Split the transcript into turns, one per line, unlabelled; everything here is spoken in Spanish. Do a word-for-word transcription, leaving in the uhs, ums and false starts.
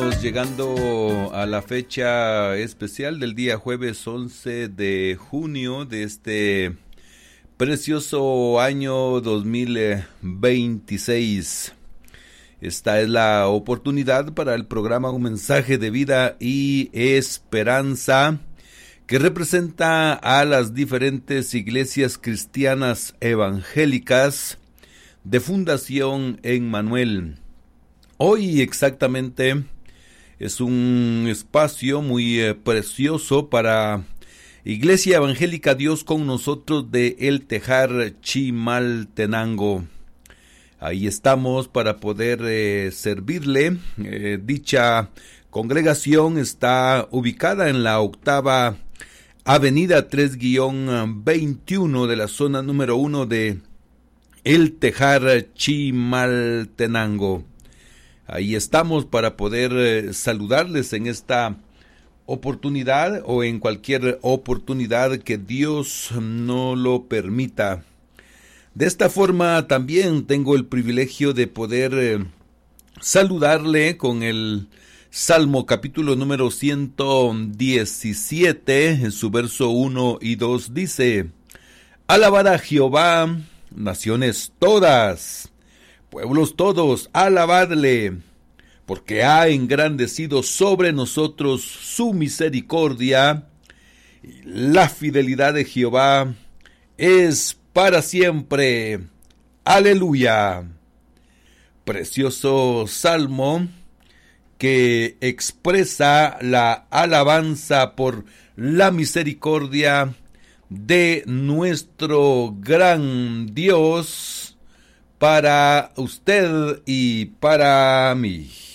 Estamos llegando a la fecha especial del día jueves once de junio de este precioso año dos mil veintiséis. Esta es la oportunidad para el programa Un Mensaje de Vida y Esperanza, que representa a las diferentes iglesias cristianas evangélicas de Fundación Emmanuel. Hoy exactamente es un espacio muy eh, precioso para Iglesia Evangélica Dios con Nosotros de El Tejar, Chimaltenango. Ahí estamos para poder eh, servirle. Eh, dicha congregación está ubicada en la octava avenida tres veintiuno de la zona número uno de El Tejar, Chimaltenango. Ahí estamos para poder eh, saludarles en esta oportunidad o en cualquier oportunidad que Dios no lo permita. De esta forma también tengo el privilegio de poder eh, saludarle con el Salmo capítulo número ciento diecisiete, en su verso uno y dos dice: Alabad a Jehová, naciones todas, pueblos todos, alabadle, porque ha engrandecido sobre nosotros su misericordia, y la fidelidad de Jehová es para siempre. Aleluya. Precioso salmo que expresa la alabanza por la misericordia de nuestro gran Dios para usted y para mí.